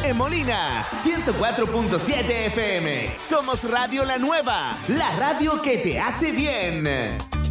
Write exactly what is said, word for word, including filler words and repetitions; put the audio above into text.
en Molina, ciento cuatro punto siete F M. Somos Radio La Nueva, la radio que te hace bien.